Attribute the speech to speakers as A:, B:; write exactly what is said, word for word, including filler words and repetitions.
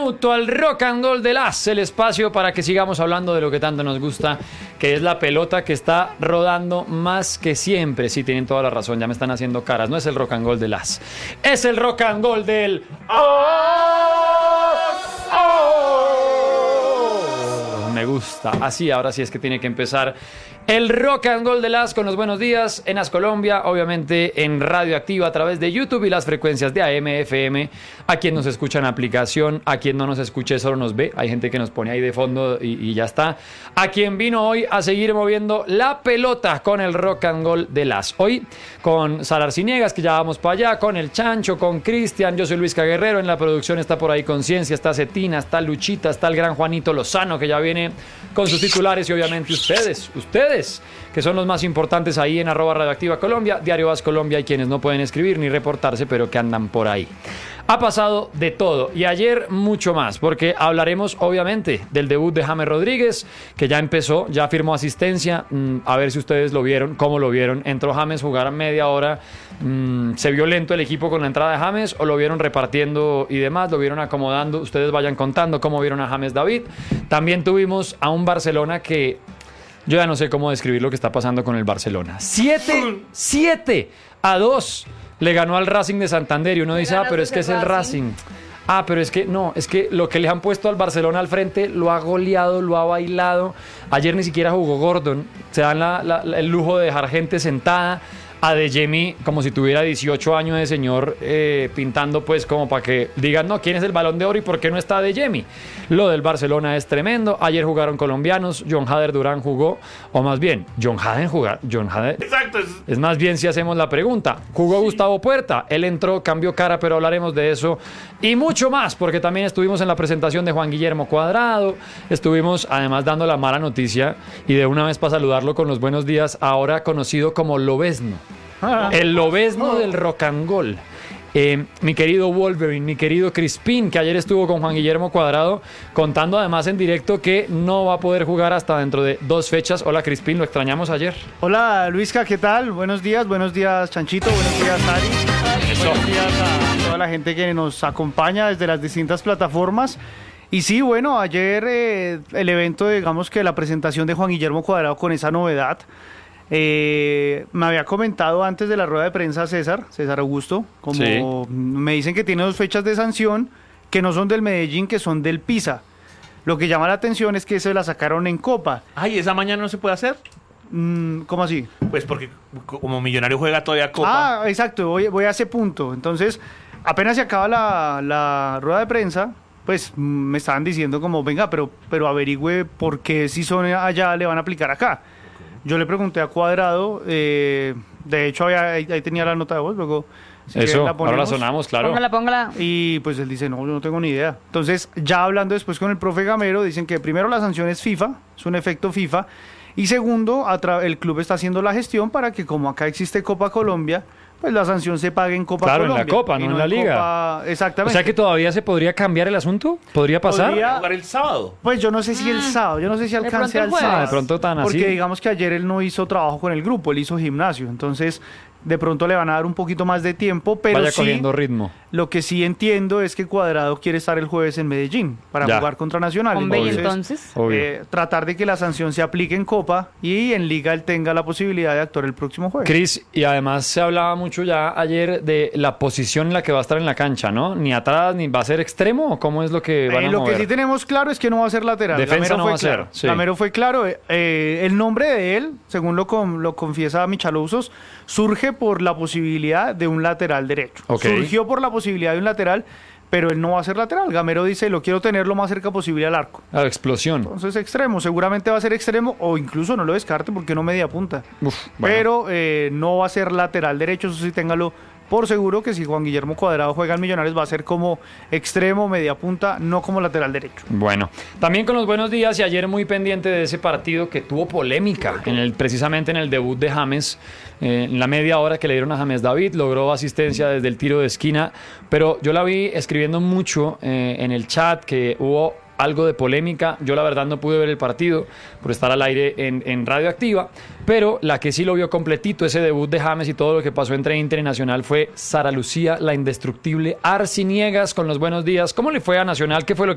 A: minuto al Rock and Roll de Las, el espacio para que sigamos hablando de lo que tanto nos gusta, que es la pelota que está rodando más que siempre. Sí, tienen toda la razón, ya me están haciendo caras. No es el Rock and Roll de Las, es el Rock and Roll del... ¡Oh! ¡Oh! Me gusta. Así, ahora sí es que tiene que empezar el Rock and Roll de Las con los buenos días en As Colombia, obviamente en Radio Activa a través de YouTube y las frecuencias de A M, F M. A quien nos escucha en aplicación, a quien no nos escuche solo nos ve. Hay gente que nos pone ahí de fondo y, y ya está. A quien vino hoy a seguir moviendo la pelota con el Rock and Roll de Las. Hoy con Sara Arciniegas, que ya vamos para allá, con el Chancho, con Cristian. Yo soy Luis Caguerrero, en la producción está por ahí Conciencia, está Cetina, está Luchita, está el gran Juanito Lozano, que ya viene con sus titulares, y obviamente ustedes, ustedes, que son los más importantes ahí en arroba Radioactiva Colombia, Diario As Colombia, y quienes no pueden escribir ni reportarse, pero que andan por ahí. Ha pasado de todo, y ayer mucho más, porque hablaremos obviamente del debut de James Rodríguez, que ya empezó, ya firmó asistencia. mm, a ver si ustedes lo vieron, cómo lo vieron. Entró James, jugar media hora, mm, se vio lento el equipo con la entrada de James, o lo vieron repartiendo y demás, lo vieron acomodando. Ustedes vayan contando cómo vieron a James David. También tuvimos a un Barcelona que yo ya no sé cómo describir lo que está pasando con el Barcelona. Siete, siete a dos le ganó al Racing de Santander, y uno dice, ah, pero es que es el Racing. Ah, pero es que no, es que lo que le han puesto al Barcelona al frente lo ha goleado, lo ha bailado. Ayer ni siquiera jugó Gordon. Se dan la, la, el lujo de dejar gente sentada. A Adeyemi como si tuviera dieciocho años de señor, eh, pintando pues como para que digan, no, ¿quién es el Balón de Oro y por qué no está Adeyemi? Lo del Barcelona es tremendo. Ayer jugaron colombianos, John Hader Durán jugó, o más bien, John Hader jugar, John Hader.
B: Exacto. Es...
A: es más bien si hacemos la pregunta. Jugó sí. Gustavo Puerta, él entró, cambió cara, pero hablaremos de eso y mucho más, porque también estuvimos en la presentación de Juan Guillermo Cuadrado, estuvimos además dando la mala noticia, y de una vez para saludarlo con los buenos días, ahora conocido como Lobezno. El Lobezno del Rock and Roll. Eh, mi querido Wolverine, mi querido Crispín, que ayer estuvo con Juan Guillermo Cuadrado, contando además en directo que no va a poder jugar hasta dentro de dos fechas. Hola Crispín, lo extrañamos ayer.
C: Hola Luisca, ¿qué tal? Buenos días, buenos días Chanchito, buenos días Ari.
A: Eso.
C: Buenos días a toda la gente que nos acompaña desde las distintas plataformas. Y sí, bueno, ayer eh, el evento, digamos que la presentación de Juan Guillermo Cuadrado con esa novedad. Eh, me había comentado antes de la rueda de prensa César, César Augusto, como sí. Me dicen que tiene dos fechas de sanción que no son del Medellín, que son del Pisa. Lo que llama la atención es que se la sacaron en Copa.
B: Ay, ¿esa mañana no se puede hacer?
C: Mm, ¿Cómo así?
B: Pues porque como Millonario juega todavía Copa.
C: Ah, exacto, voy, voy a ese punto. Entonces, apenas se acaba la, la rueda de prensa, pues me estaban diciendo como, venga, pero, pero averigüe por qué si son allá le van a aplicar acá. Yo le pregunté a Cuadrado, eh, de hecho había, ahí, ahí tenía la nota de voz, luego...
A: Si Eso, la ahora la sonamos, claro.
D: Póngala, póngala.
C: Y pues él dice, no, yo no tengo ni idea. Entonces, ya hablando después con el profe Gamero, dicen que primero la sanción es FIFA, es un efecto FIFA, y segundo, el club está haciendo la gestión para que como acá existe Copa Colombia, pues la sanción se pague en Copa
A: claro,
C: Colombia.
A: Claro, en la Copa, no en, en la Liga.
C: Copa, exactamente.
A: O sea que todavía se podría cambiar el asunto, ¿podría pasar?
B: ¿Podría jugar el sábado?
C: Pues yo no sé si el sábado, yo no sé si alcance al sábado.
A: Ah, de pronto tan así.
C: Porque digamos que ayer él no hizo trabajo con el grupo, él hizo gimnasio, entonces de pronto le van a dar un poquito más de tiempo, pero
A: Vaya
C: sí,
A: cogiendo ritmo.
C: Lo que sí entiendo es que Cuadrado quiere estar el jueves en Medellín para ya. jugar contra Nacional.
D: Hombre,
C: entonces,
D: entonces?
C: Eh, tratar de que la sanción se aplique en Copa y en Liga él tenga la posibilidad de actuar el próximo jueves.
A: Cris, y además se hablaba mucho ya ayer de la posición en la que va a estar en la cancha, ¿no? Ni atrás, ni va a ser extremo, ¿o cómo es lo que van
C: eh,
A: a
C: Lo
A: mover?
C: que sí tenemos claro es que no va a ser lateral.
A: Defensa
C: Gamero
A: no
C: fue
A: va a
C: claro.
A: ser. Sí.
C: Gamero fue claro. Eh, el nombre de él, según lo, com, lo confiesa Michalousos, surge por la posibilidad de un lateral derecho.
A: Okay.
C: Surgió por la posibilidad de un lateral, pero él no va a ser lateral. Gamero dice, lo quiero tener lo más cerca posible al arco.
A: A la explosión.
C: Entonces extremo, seguramente va a ser extremo, o incluso no lo descarte porque no media punta.
A: Uf, bueno.
C: Pero eh, no va a ser lateral derecho, eso sí téngalo por seguro, que si Juan Guillermo Cuadrado juega en Millonarios va a ser como extremo, media punta, no como lateral derecho.
A: Bueno, también con los buenos días, y ayer muy pendiente de ese partido que tuvo polémica, en el, precisamente en el debut de James, eh, en la media hora que le dieron a James David, logró asistencia desde el tiro de esquina, pero yo la vi escribiendo mucho eh, en el chat que hubo algo de polémica. Yo la verdad no pude ver el partido por estar al aire en, en Radioactiva, pero la que sí lo vio completito, ese debut de James y todo lo que pasó entre Inter y Nacional, fue Sara Lucía, la indestructible Arciniegas, con los buenos días. ¿Cómo le fue a Nacional? ¿Qué fue lo